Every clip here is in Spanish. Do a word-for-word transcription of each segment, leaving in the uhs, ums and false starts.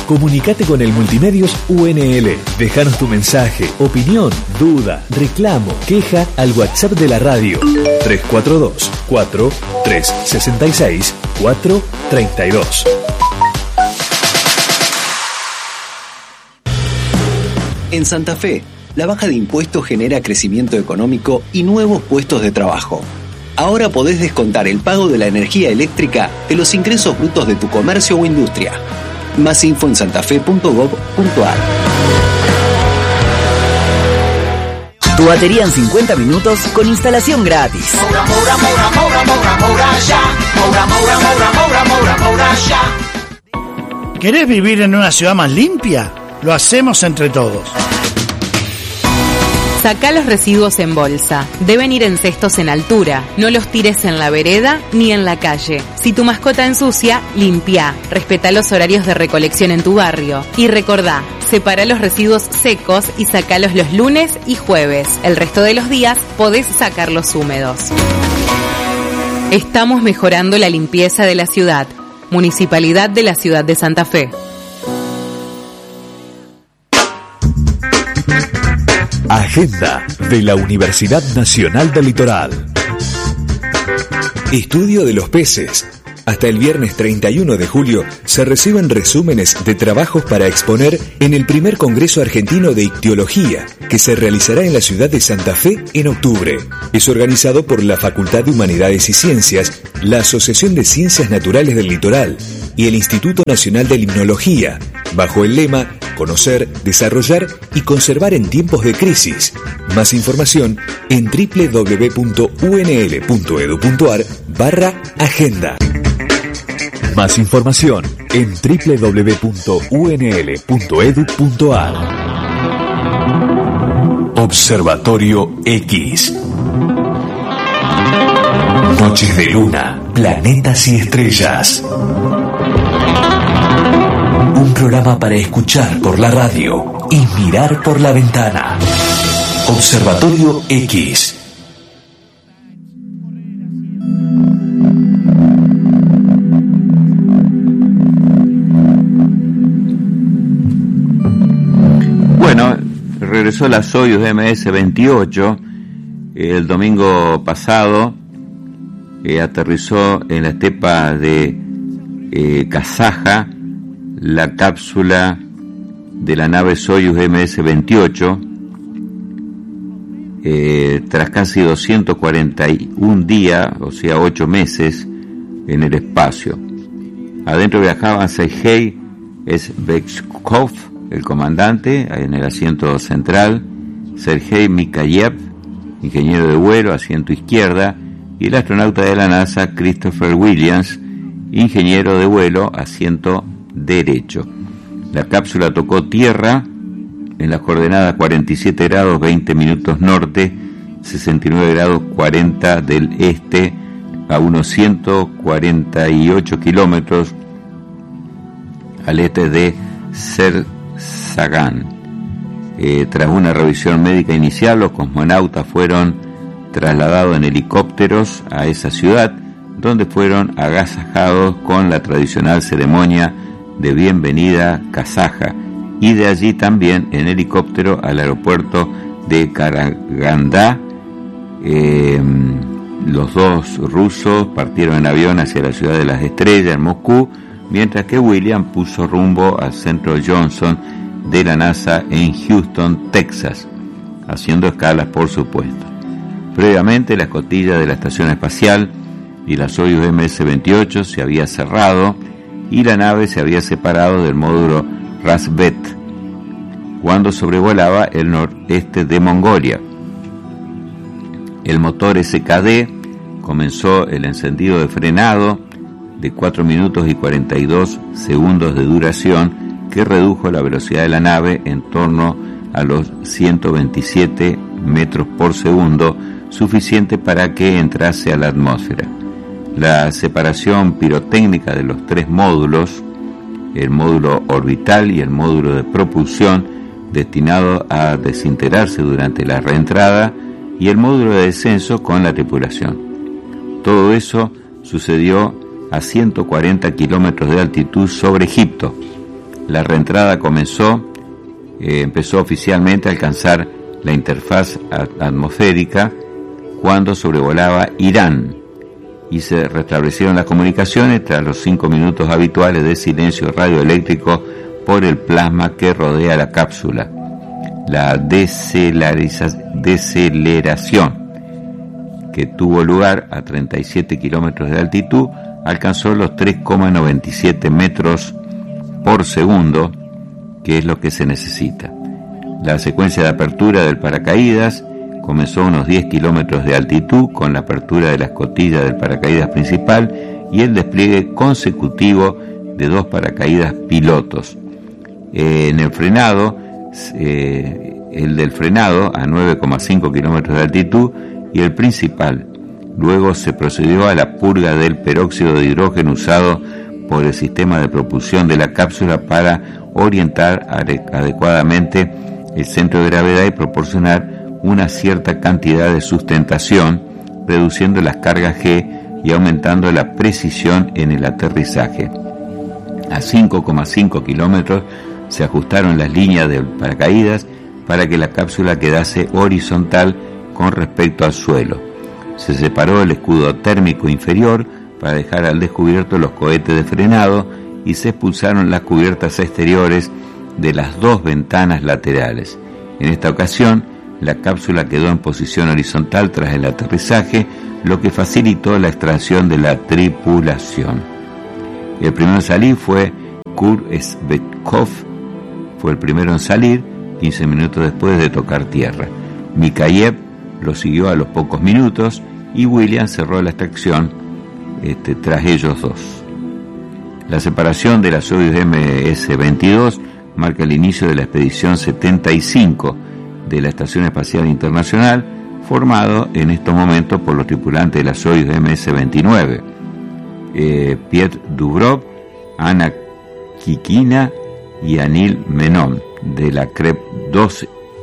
Comunicate con el Multimedios U N L. Déjanos tu mensaje, opinión, duda, reclamo, queja al WhatsApp de la radio tres cuatro dos, cuatro, tres seis seis, cuatro tres dos. En Santa Fe, la baja de impuestos genera crecimiento económico y nuevos puestos de trabajo. Ahora podés descontar el pago de la energía eléctrica de los ingresos brutos de tu comercio o industria. Más info en santafe punto gob punto ar. Tu batería en cincuenta minutos con instalación gratis. Moura, Moura, Moura, Moura, Moura, Moura, ya. Moura, Moura, Moura, Moura, Moura, Moura, ya. ¿Querés vivir en una ciudad más limpia? Lo hacemos entre todos. Sacá los residuos en bolsa. Deben ir en cestos en altura. No los tires en la vereda ni en la calle. Si tu mascota ensucia, limpia. Respetá los horarios de recolección en tu barrio. Y recordá, separa los residuos secos y sacalos los lunes y jueves. El resto de los días podés sacarlos húmedos. Estamos mejorando la limpieza de la ciudad. Municipalidad de la Ciudad de Santa Fe. Agenda de la Universidad Nacional del Litoral. Estudio de los peces. Hasta el viernes treinta y uno de julio se reciben resúmenes de trabajos para exponer en el primer Congreso Argentino de Ictiología, que se realizará en la ciudad de Santa Fe en octubre. Es organizado por la Facultad de Humanidades y Ciencias, la Asociación de Ciencias Naturales del Litoral y el Instituto Nacional de Limnología, bajo el lema Conocer, desarrollar y conservar en tiempos de crisis. Más información en doble u doble u doble u punto u n l punto e d u punto a r barra agenda. Más información en doble u doble u doble u punto u n l punto e d u punto a r. Observatorio X. Noches de luna, planetas y estrellas. Un programa para escuchar por la radio y mirar por la ventana. Observatorio X. Bueno, regresó la Soyuz eme ese veintiocho el domingo pasado. Eh, aterrizó en la estepa de eh, Kazaja la cápsula de la nave Soyuz eme ese veintiocho, eh, tras casi doscientos cuarenta y un días, o sea, ocho meses, en el espacio. Adentro viajaban Sergei Svechkov, el comandante, en el asiento central, Sergei Mikhayev, ingeniero de vuelo, asiento izquierda, y el astronauta de la NASA, Christopher Williams, ingeniero de vuelo, asiento derecho. La cápsula tocó tierra en las coordenadas cuarenta y siete grados veinte minutos norte, sesenta y nueve grados cuarenta del este, a unos ciento cuarenta y ocho kilómetros al este de Zerzagan. Eh, tras una revisión médica inicial, los cosmonautas fueron trasladados en helicópteros a esa ciudad, donde fueron agasajados con la tradicional ceremonia de bienvenida kazaja, y de allí también en helicóptero al aeropuerto de Karagandá. Eh, los dos rusos partieron en avión hacia la ciudad de las estrellas en Moscú, mientras que William puso rumbo al centro Johnson de la NASA en Houston, Texas, haciendo escalas, por supuesto. Previamente, la escotilla de la estación espacial y la Soyuz eme ese veintiocho se había cerrado y la nave se había separado del módulo Rasvet cuando sobrevolaba el noreste de Mongolia. El motor ese ka de comenzó el encendido de frenado de cuatro minutos y cuarenta y dos segundos de duración, que redujo la velocidad de la nave en torno a los ciento veintisiete metros por segundo, suficiente para que entrase a la atmósfera. La separación pirotécnica de los tres módulos, el módulo orbital y el módulo de propulsión, destinado a desintegrarse durante la reentrada, y el módulo de descenso con la tripulación. Todo eso sucedió a ciento cuarenta kilómetros de altitud sobre Egipto, La reentrada comenzó, eh, empezó oficialmente a alcanzar la interfaz atmosférica cuando sobrevolaba Irán y se restablecieron las comunicaciones tras los cinco minutos habituales de silencio radioeléctrico por el plasma que rodea la cápsula. La deceleración que tuvo lugar a treinta y siete kilómetros de altitud alcanzó los tres coma noventa y siete metros por segundo, que es lo que se necesita. La secuencia de apertura del paracaídas comenzó a unos diez kilómetros de altitud con la apertura de la escotilla del paracaídas principal y el despliegue consecutivo de dos paracaídas pilotos. Eh, en el frenado, eh, el del frenado a nueve coma cinco kilómetros de altitud y el principal. Luego se procedió a la purga del peróxido de hidrógeno usado por el sistema de propulsión de la cápsula para orientar adecuadamente el centro de gravedad y proporcionar una cierta cantidad de sustentación, reduciendo las cargas G y aumentando la precisión en el aterrizaje. A cinco coma cinco kilómetros se ajustaron las líneas del paracaídas para que la cápsula quedase horizontal con respecto al suelo. Se separó el escudo térmico inferior para dejar al descubierto los cohetes de frenado y se expulsaron las cubiertas exteriores de las dos ventanas laterales. En esta ocasión, la cápsula quedó en posición horizontal tras el aterrizaje, lo que facilitó la extracción de la tripulación. El primero en salir fue Kurt Svetkov, fue el primero en salir, quince minutos después de tocar tierra. Mikhayev lo siguió a los pocos minutos y Williams cerró la extracción este, tras ellos dos. La separación de la Soyuz eme ese veintidós marca el inicio de la expedición setenta y cinco de la Estación Espacial Internacional, formado en estos momentos por los tripulantes de la Soyuz eme ese veintinueve, eh, Piotr Dubrov, Ana Kikina y Anil Menon, de la Krep doce,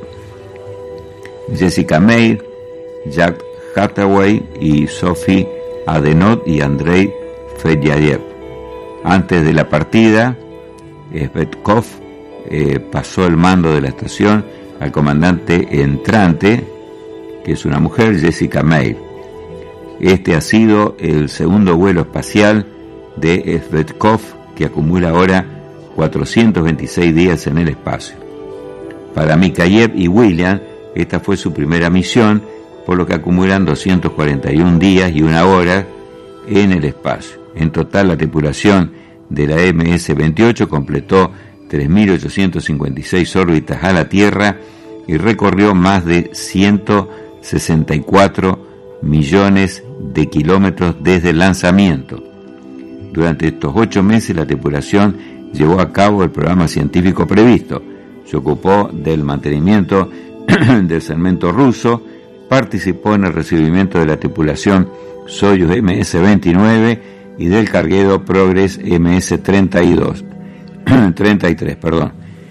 Jessica Meir, Jack Hathaway y Sophie Adenot y Andrei Fedyayev. Antes de la partida, Svetkov eh, pasó el mando de la estación al comandante entrante, que es una mujer, Jessica Meir. Este ha sido el segundo vuelo espacial de Svetkov, que acumula ahora cuatrocientos veintiséis días en el espacio. Para Mikhayev y Williams, esta fue su primera misión, por lo que acumulan doscientos cuarenta y un días y una hora en el espacio. En total, la tripulación de la eme ese veintiocho completó tres mil ochocientos cincuenta y seis órbitas a la Tierra y recorrió más de ciento sesenta y cuatro millones de kilómetros desde el lanzamiento. Durante estos ocho meses, la tripulación llevó a cabo el programa científico previsto. Se ocupó del mantenimiento del segmento ruso, participó en el recibimiento de la tripulación Soyuz eme ese veintinueve y del carguero Progress eme ese treinta y dos, treinta y tres, perdón.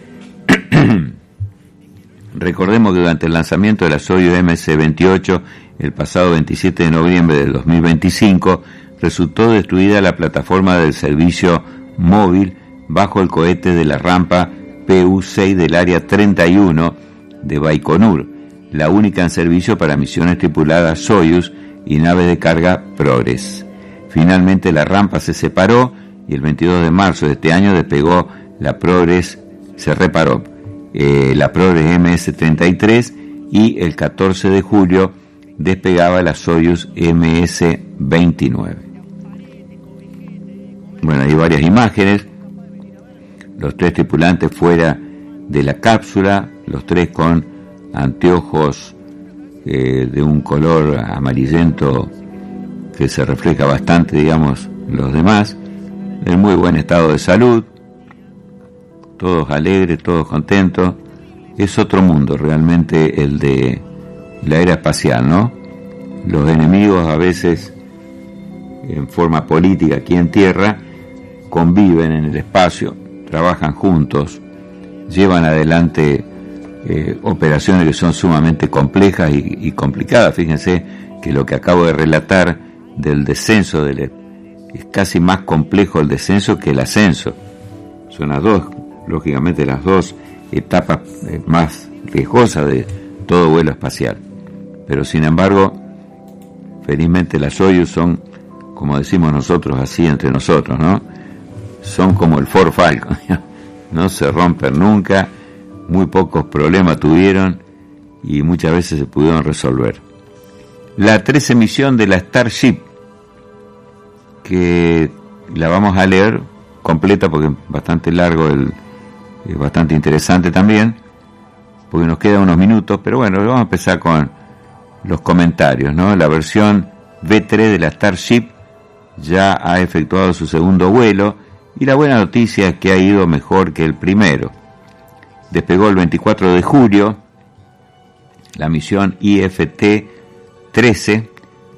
Recordemos que durante el lanzamiento de la Soyuz eme ese veintiocho, el pasado veintisiete de noviembre del dos mil veinticinco, resultó destruida la plataforma del servicio móvil bajo el cohete de la rampa pe u seis del área treinta y uno de Baikonur, la única en servicio para misiones tripuladas Soyuz y naves de carga Progress. Finalmente la rampa se separó y el veintidós de marzo de este año despegó la Progress, se reparó eh, la Progress eme ese treinta y tres y el catorce de julio despegaba la Soyuz eme ese veintinueve. Bueno, hay varias imágenes, los tres tripulantes fuera de la cápsula, los tres con anteojos eh, de un color amarillento que se refleja bastante, digamos, los demás, en muy buen estado de salud, todos alegres, todos contentos. Es otro mundo realmente el de la era espacial, ¿no? Los enemigos a veces, en forma política aquí en Tierra, conviven en el espacio, trabajan juntos, llevan adelante eh, operaciones que son sumamente complejas y, y complicadas. Fíjense que lo que acabo de relatar del descenso del, es casi más complejo el descenso que el ascenso. Son las dos lógicamente las dos etapas más riesgosas de todo vuelo espacial. Pero sin embargo, felizmente las Soyuz son, como decimos nosotros así entre nosotros, ¿no? Son como el Ford Falcon, no se rompen nunca, muy pocos problemas tuvieron y muchas veces se pudieron resolver. La trece misión de la Starship, que la vamos a leer completa porque es bastante largo, el, es bastante interesante también, porque nos quedan unos minutos, pero bueno, vamos a empezar con los comentarios, ¿no? La versión V tres de la Starship ya ha efectuado su segundo vuelo y la buena noticia es que ha ido mejor que el primero. Despegó el veinticuatro de julio la misión I F T trece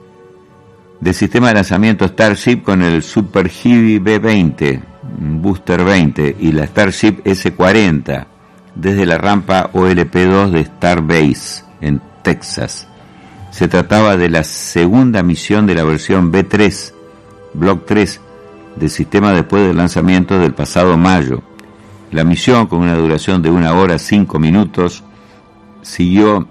del sistema de lanzamiento Starship con el Super Heavy B veinte, Booster veinte y la Starship S cuarenta desde la rampa O L P dos de Starbase en Texas. Se trataba de la segunda misión de la versión B tres, Block tres, del sistema después del lanzamiento del pasado mayo. La misión, con una duración de una hora cinco minutos, siguió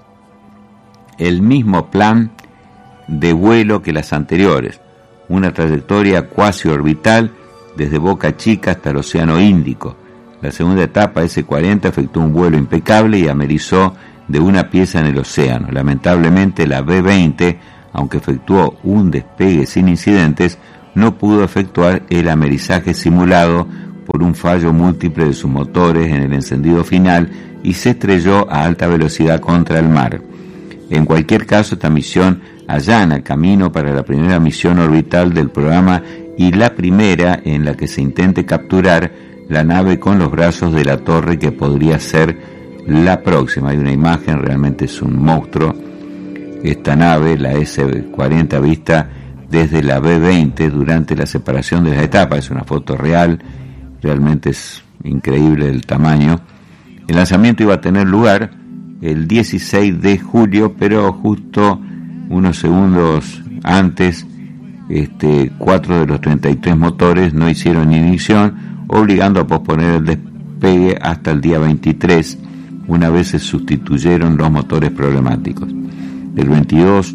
el mismo plan de vuelo que las anteriores, una trayectoria cuasi orbital desde Boca Chica hasta el Océano Índico. La segunda etapa, S cuarenta, efectuó un vuelo impecable y amerizó de una pieza en el océano. Lamentablemente la B veinte, aunque efectuó un despegue sin incidentes, no pudo efectuar el amerizaje simulado por un fallo múltiple de sus motores en el encendido final y se estrelló a alta velocidad contra el mar. En cualquier caso, esta misión allana camino para la primera misión orbital del programa y la primera en la que se intente capturar la nave con los brazos de la torre que podría ser la próxima. Hay una imagen, realmente es un monstruo. Esta nave, la S cuarenta, vista desde la B veinte durante la separación de las etapas, es una foto real, realmente es increíble el tamaño. El lanzamiento iba a tener lugar el dieciséis de julio, pero justo unos segundos antes, este, cuatro de los treinta y tres motores no hicieron ignición, obligando a posponer el despegue hasta el día veintitrés, una vez se sustituyeron los motores problemáticos. El veintidós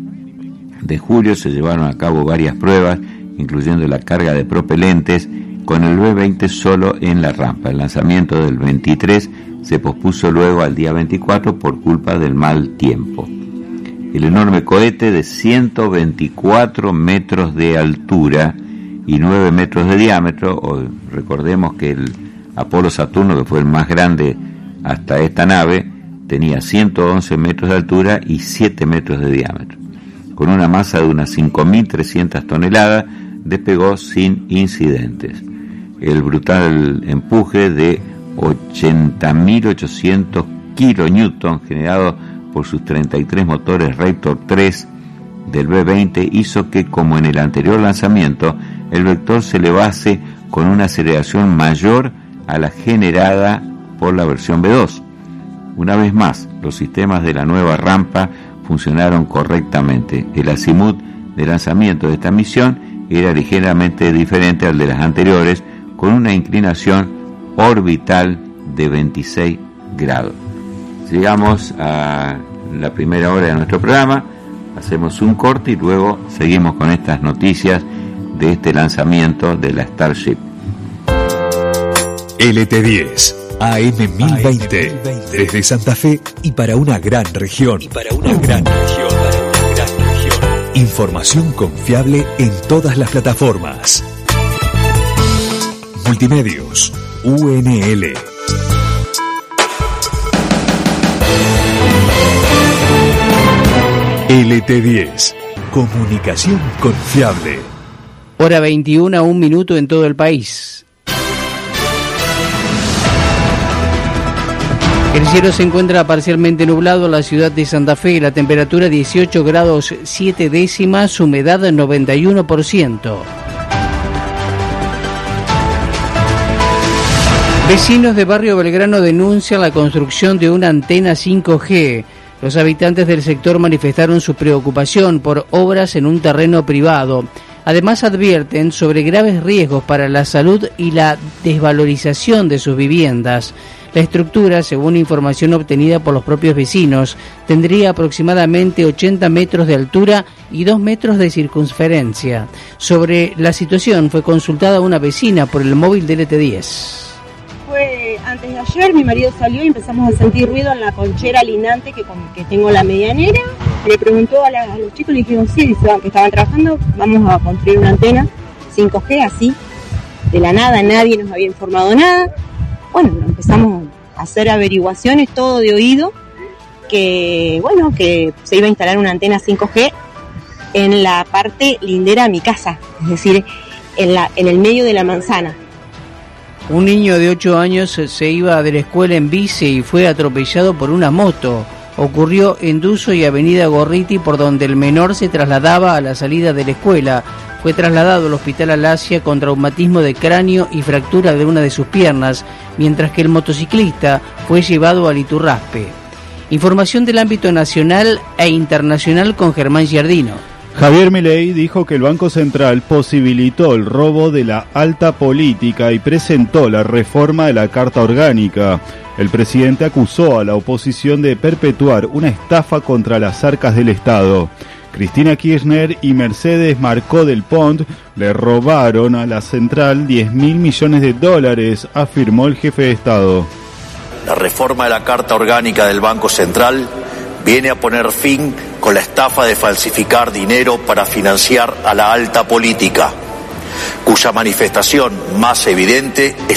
de julio se llevaron a cabo varias pruebas, incluyendo la carga de propelentes, con el B veinte solo en la rampa. El lanzamiento del veintitrés se pospuso luego al día veinticuatro por culpa del mal tiempo. El enorme cohete de ciento veinticuatro metros de altura y nueve metros de diámetro, o recordemos que el Apolo Saturno, que fue el más grande hasta esta nave, tenía ciento once metros de altura y siete metros de diámetro. Con una masa de unas cinco mil trescientas toneladas, despegó sin incidentes. El brutal empuje de ochenta mil ochocientos kilonewton generado por sus treinta y tres motores Raptor tres del B veinte hizo que, como en el anterior lanzamiento, el vector se elevase con una aceleración mayor a la generada por la versión B dos. Una vez más, los sistemas de la nueva rampa funcionaron correctamente. El azimut de lanzamiento de esta misión era ligeramente diferente al de las anteriores, con una inclinación orbital de veintiséis grados. Llegamos a la primera hora de nuestro programa, hacemos un corte y luego seguimos con estas noticias de este lanzamiento de la Starship. L T diez, A M mil veinte, desde Santa Fe y para una gran región. Y para una gran región, para una gran región. Información confiable en todas las plataformas. Multimedios, U N L. L T diez, comunicación confiable. Hora veintiuna, un minuto en todo el país. El cielo se encuentra parcialmente nublado en la ciudad de Santa Fe, la temperatura dieciocho grados siete décimas, humedad noventa y uno por ciento. Vecinos de Barrio Belgrano denuncian la construcción de una antena cinco G. Los habitantes del sector manifestaron su preocupación por obras en un terreno privado. Además advierten sobre graves riesgos para la salud y la desvalorización de sus viviendas. La estructura, según información obtenida por los propios vecinos, tendría aproximadamente ochenta metros de altura y dos metros de circunferencia. Sobre la situación fue consultada una vecina por el móvil del L T diez. Fue antes de ayer, mi marido salió y empezamos a sentir ruido en la conchera lindante que, que tengo la medianera. Le preguntó a, la, a los chicos, le dijeron sí, que estaban trabajando, vamos a construir una antena cinco G así, de la nada, nadie nos había informado nada. Bueno, empezamos a hacer averiguaciones, todo de oído, que bueno, que se iba a instalar una antena cinco G en la parte lindera a mi casa, es decir, en, la, en el medio de la manzana. Un niño de ocho años se iba de la escuela en bici y fue atropellado por una moto. Ocurrió en Duso y Avenida Gorriti, por donde el menor se trasladaba a la salida de la escuela. Fue trasladado al hospital Alasia con traumatismo de cráneo y fractura de una de sus piernas, mientras que el motociclista fue llevado al Iturraspe. Información del ámbito nacional e internacional con Germán Giardino. Javier Milei dijo que el Banco Central posibilitó el robo de la alta política y presentó la reforma de la Carta Orgánica. El presidente acusó a la oposición de perpetuar una estafa contra las arcas del Estado. Cristina Kirchner y Mercedes Marcó del Pont le robaron a la central diez mil millones de dólares, afirmó el jefe de Estado. La reforma de la Carta Orgánica del Banco Central viene a poner fin con la estafa de falsificar dinero para financiar a la alta política, cuya manifestación más evidente es